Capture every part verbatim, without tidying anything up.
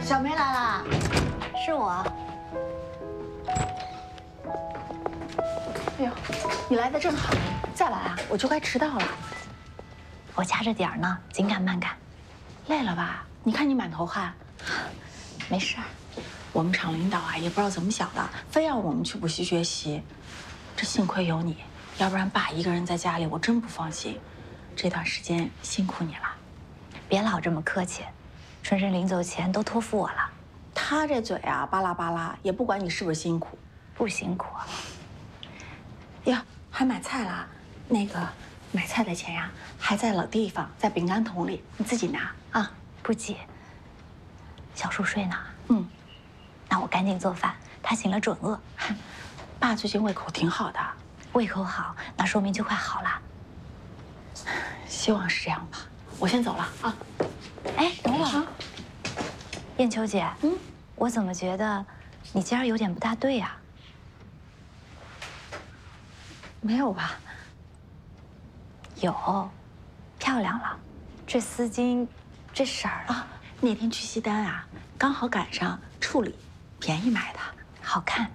小梅来啦， 是我。 哎呦，你来的正好，再来啊，我就该迟到了。 我掐着点儿呢，紧赶慢赶。 累了吧？你看你满头汗。 没事儿。 我们厂领导啊，也不知道怎么想的，非要我们去补习学习。这幸亏有你，要不然爸一个人在家里，我真不放心。这段时间辛苦你了。 别老这么客气，春生临走前都托付我了。 他这嘴啊，巴拉巴拉，也不管你是不是辛苦。 不辛苦。 呀，还买菜啦？那个买菜的钱呀，还在老地方，在饼干桶里，你自己拿啊。 不急。小树睡呢。 嗯。 那我赶紧做饭，他醒了准饿。 爸最近胃口挺好的。 胃口好，那说明就快好了。 希望是这样吧。我先走了啊。 哎，等会儿。 啊、 燕秋姐， 嗯， 我怎么觉得你今儿有点不大对呀？ 没有吧？ 有，漂亮了，这丝巾，这色儿啊。那天去西单啊，刚好赶上处理，便宜买的， 好看。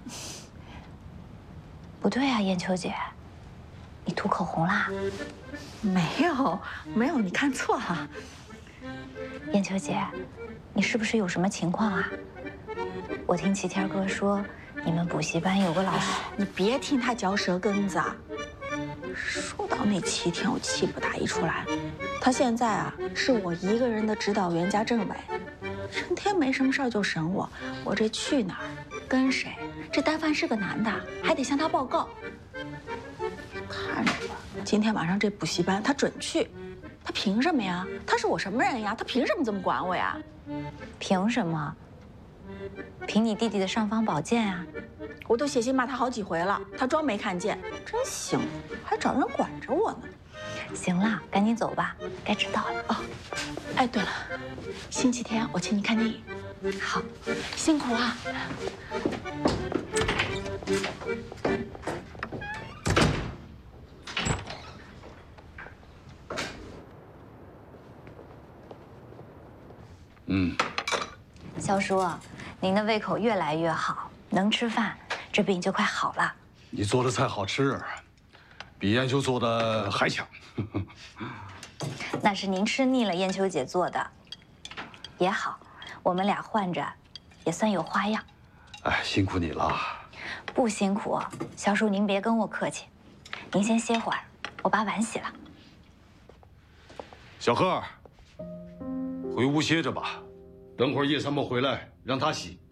不对啊，燕秋姐，你涂口红啦？ 没有，没有，你看错了。 燕秋姐，你是不是有什么情况啊？我听齐天哥说，你们补习班有个老师， 你别听他嚼舌根子啊。说到那齐天，我气不打一处来。他现在啊，是我一个人的指导员加政委，成天没什么事儿就审我。我这去哪儿，跟谁？这单帆是个男的，还得向他报告。看着吧，今天晚上这补习班他准去。他凭什么呀？他是我什么人呀？他凭什么这么管我呀？ 凭什么？凭你弟弟的尚方宝剑啊！ 我都写信骂他好几回了，他装没看见，真行，还找人管着我呢。 行了，赶紧走吧，该迟到了。 哦，哎，对了，星期天我请你看电影。 好， 辛苦啊。 嗯， 肖叔，您的胃口越来越好，能吃饭，这病就快好了。 你做的菜好吃，比燕秋做的还强。 那是您吃腻了燕秋姐做的，也好，我们俩换着，也算有花样。 哎，辛苦你了。 不辛苦，肖叔您别跟我客气，您先歇会儿，我把碗洗了。 小贺，回屋歇着吧，等会儿叶三木回来让他洗。